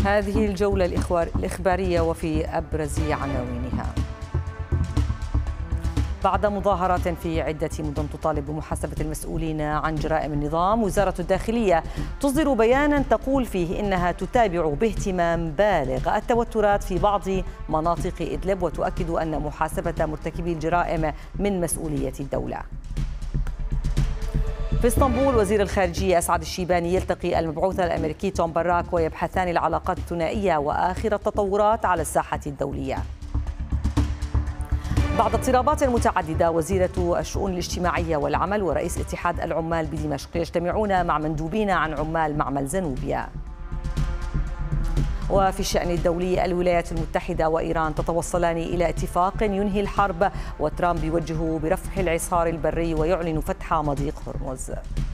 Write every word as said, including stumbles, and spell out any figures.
هذه الجولة الإخبارية وفي أبرز عناوينها. بعد مظاهرات في عدة مدن تطالب بمحاسبة المسؤولين عن جرائم النظام، وزارة الداخلية تصدر بيانا تقول فيه إنها تتابع باهتمام بالغ التوترات في بعض مناطق إدلب، وتؤكد أن محاسبة مرتكبي الجرائم من مسؤولية الدولة. في اسطنبول وزير الخارجية أسعد الشيباني يلتقي المبعوث الأمريكي توم باراك، ويبحثان العلاقات الثنائية وآخر التطورات على الساحة الدولية. بعد اضطرابات متعددة، وزيرة الشؤون الاجتماعية والعمل ورئيس اتحاد العمال بدمشق يجتمعون مع مندوبين عن عمال معمل زنوبيا. وفي الشأن الدولي، الولايات المتحدة وإيران تتوصلان إلى اتفاق ينهي الحرب، وترامب يوجه برفع الحصار البري ويعلن فتح مضيق هرمز.